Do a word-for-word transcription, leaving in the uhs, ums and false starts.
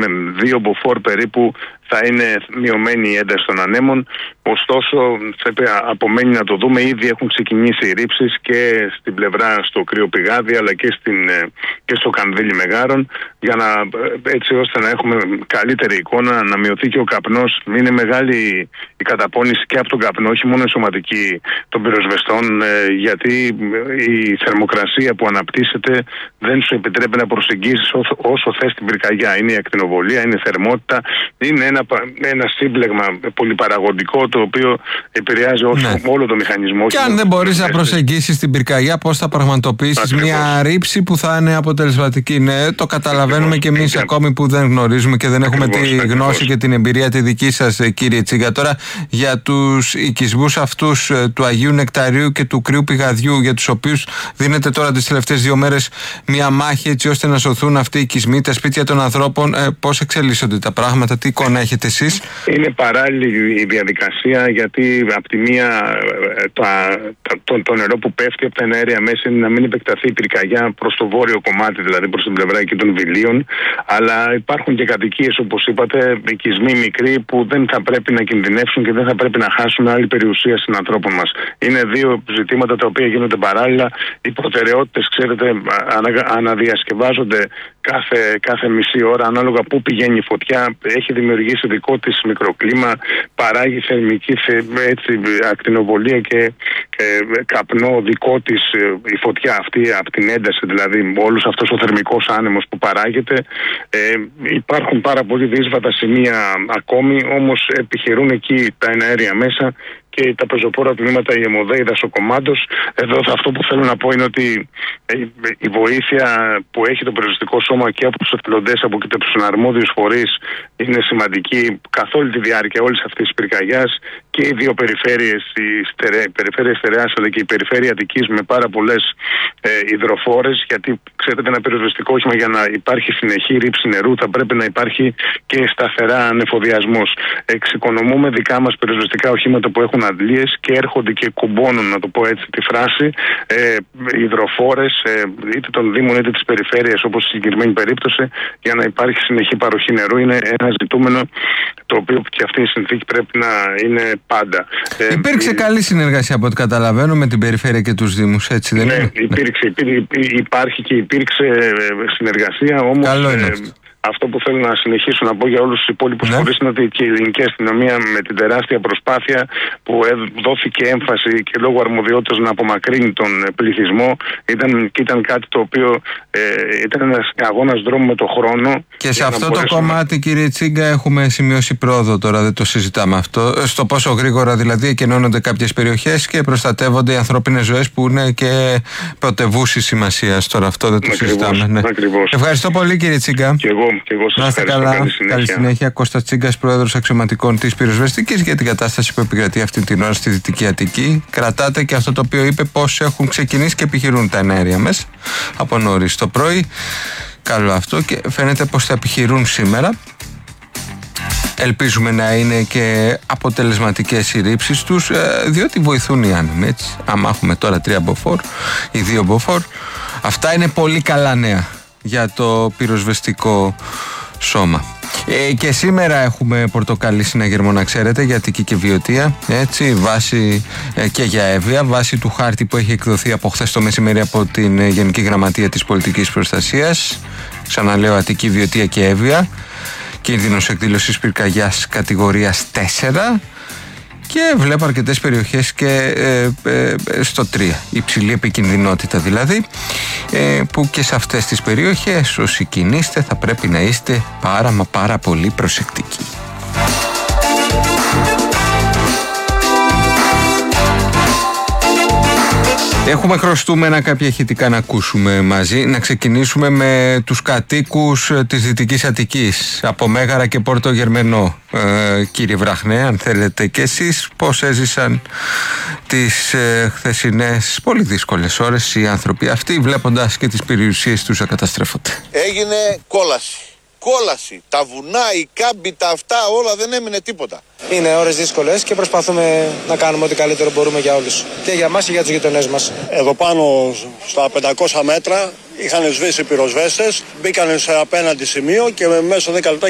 με δύο μποφόρ περίπου θα είναι μειωμένη η ένταση των ανέμων. Ωστόσο, πρέπει, απομένει να το δούμε. Ήδη έχουν ξεκινήσει οι ρήψεις και στην πλευρά στο Κρύο Πηγάδι, αλλά και, στην, και στο Κανδύλι Μεγάρων, για να, έτσι ώστε να έχουμε καλύτερη εικόνα, να μειωθεί και ο καπνός. Είναι μεγάλη η καταπώνηση και από τον καπνό, όχι μόνο η σωματική των πυροσβεστών, γιατί η θερμοκρασία που αναπτύσσεται δεν σου επιτρέπει να προσεγγίσεις όσο, όσο θες την πυρκαγιά. Είναι η ακτινοβολία, είναι η θερμότητα, είναι ένα, ένα σύμπλεγμα πολυπαραγωγικό, το οποίο επηρεάζει όσο, ναι. όλο το μηχανισμό. Και αν δεν μπορείς να προσεγγίσεις την πυρκαγιά, πώς θα πραγματοποιήσεις μια ρήψη που θα είναι αποτελεσματική? Ναι, το καταλαβαίνουμε κι εμείς ακόμη που δεν γνωρίζουμε και δεν έχουμε ακριβώς, τη γνώση ακριβώς. και την εμπειρία τη δική σας, κύριε Τσίγκα. Τώρα, για τους οικισμούς αυτούς του Αγίου Νεκταρίου και του Κρύου Πηγαδιού, για τους οποίους δίνετε τώρα τις τελευταίες δύο μέρες μια μάχη έτσι ώστε να σωθούν αυτοί οι οικισμοί, τα σπίτια των ανθρώπων, ε, πώς εξελίσσονται τα πράγματα, τι εικόνα έχετε εσείς? Είναι παράλληλη η διαδικασία, γιατί από τη μία το, το, το νερό που πέφτει από τα εναέρια μέσα είναι να μην επεκταθεί η πυρκαγιά προς το βόρειο κομμάτι, δηλαδή προς την πλευρά εκεί των Βιλίων, αλλά υπάρχουν και κατοικίες, όπως είπατε, οικισμοί μικροί που δεν θα πρέπει να κινδυνεύσουν και δεν θα πρέπει να χάσουν άλλη περιουσία συνανθρώπων μας. Είναι δύο ζητήματα τα οποία γίνονται παράλληλα. Οι προτεραιότητες, ξέρετε, ανα, αναδιασκευάζονται κάθε, κάθε μισή ώρα ανάλογα πού πηγαίνει η φωτιά. Έχει δημιουργήσει δικό της μικροκλίμα, παράγει θερμική έτσι, ακτινοβολία και ε, καπνό δικό της η φωτιά αυτή από την ένταση, δηλαδή όλος αυτός ο θερμικός άνεμος που παράγεται. Ε, υπάρχουν πάρα πολύ δύσβατα σημεία ακόμη, όμως επιχειρούν εκεί τα εναέρια μέσα και τα πεζοπόρα τμήματα, η ΕΜΟΔΕ, η Δασοκομάντος. Εδώ αυτό που θέλω να πω είναι ότι η βοήθεια που έχει το περιοριστικό σώμα και από τους εθελοντές, από και τους αρμόδιους φορείς, είναι σημαντική καθ' όλη τη διάρκεια όλης αυτής της πυρκαγιάς. Και οι δύο περιφέρειες, η, στερε, η περιφέρεια Στερεάς αλλά και η περιφέρεια Αττικής, με πάρα πολλές ε, υδροφόρες, γιατί ξέρετε, ένα περιοριστικό όχημα για να υπάρχει συνεχή ρήψη νερού θα πρέπει να υπάρχει και σταθερά ανεφοδιασμός. Εξοικονομούμε δικά μας περιοριστικά οχήματα που έχουν αντλίες και έρχονται και κουμπώνουν, να το πω έτσι τη φράση, ε, υδροφόρες ε, είτε των Δήμων είτε της περιφέρειας, όπως στη συγκεκριμένη περίπτωση, για να υπάρχει συνεχή παροχή νερού. Είναι ένα ζητούμενο το οποίο και αυτή η συνθήκη πρέπει να είναι πάντα. Υπήρξε ε, καλή συνεργασία από ό,τι καταλαβαίνω με την περιφέρεια και τους Δήμους, έτσι δεν ναι, είναι? Υπήρξε, υπήρξε, υπάρχει και υπήρξε συνεργασία, όμως ε, αυτό που θέλω να συνεχίσω να πω για όλους τους υπόλοιπους ναι. φορείς είναι ότι και η ελληνική αστυνομία, με την τεράστια προσπάθεια που δόθηκε έμφαση και λόγω αρμοδιότητας να απομακρύνει τον πληθυσμό, ήταν, και ήταν κάτι το οποίο ε, ήταν ένας αγώνας δρόμου με το χρόνο. Και σε αυτό το κομμάτι, κύριε Τσίγκα, έχουμε σημειώσει πρόοδο τώρα, δεν το συζητάμε αυτό. Στο πόσο γρήγορα δηλαδή εκενώνονται κάποιες περιοχές και προστατεύονται οι ανθρώπινες ζωές που είναι και πρωτευούσης σημασίας. Τώρα αυτό δεν το ακριβώς, συζητάμε. Ναι. Ευχαριστώ πολύ, κύριε Τσίγκα. Και εγώ. Και εγώ σας ευχαριστώ. Καλά. Καλή συνέχεια. Καλή συνέχεια. Κώστας Τσίγκας, πρόεδρος αξιωματικών της πυροσβεστικής, για την κατάσταση που επικρατεί αυτή την ώρα στη Δυτική Αττική. Κρατάτε και αυτό το οποίο είπε, πώς έχουν ξεκινήσει και επιχειρούν τα εναέρια μέσα από νωρίς το πρωί. Καλό αυτό, και φαίνεται πως θα επιχειρούν σήμερα. Ελπίζουμε να είναι και αποτελεσματικές οι ρήψεις τους, διότι βοηθούν οι άνεμοι, έτσι. Άμα έχουμε τώρα τρία μποφόρ ή δύο μποφόρ, αυτά είναι πολύ καλά νέα για το πυροσβεστικό σώμα. Ε, και σήμερα έχουμε πορτοκαλί συναγερμό, να ξέρετε, για Αττική και Βιωτία, έτσι, βάση ε, και για Εύβοια, βάση του χάρτη που έχει εκδοθεί από χθες το μεσημέρι από την ε, Γενική Γραμματεία της Πολιτικής Προστασίας. Ξαναλέω, Αττική, Βιωτία και Εύβοια. Κίνδυνος εκδήλωσης πυρκαγιάς κατηγορίας τέσσερα. Και βλέπω αρκετές περιοχές και ε, ε, στο τρία, υψηλή επικινδυνότητα δηλαδή, ε, που και σε αυτές τις περιοχές όσοι κινείστε θα πρέπει να είστε πάρα μα πάρα πολύ προσεκτικοί. Έχουμε χρωστούμενα κάποια ηχητικά να ακούσουμε μαζί. Να ξεκινήσουμε με τους κατοίκους της Δυτικής Αττικής, από Μέγαρα και Πόρτο Γερμενό. Ε, κύριε Βραχνέ, αν θέλετε και εσείς, πώς έζησαν τις ε, χθεσινές πολύ δύσκολες ώρες οι άνθρωποι αυτοί, βλέποντας και τις περιουσίες τους να καταστρέφονται? Έγινε κόλαση. Κόλαση. Τα βουνά, οι κάμποι, τα αυτά, όλα, δεν έμεινε τίποτα. Είναι ώρες δύσκολες και προσπαθούμε να κάνουμε ό,τι καλύτερο μπορούμε για όλους. Και για μας και για τους γειτονές μας. Εδώ πάνω στα πεντακόσια μέτρα είχαν σβήσει πυροσβέστες, μπήκαν σε απέναντι σημείο και μέσα δέκα λεπτά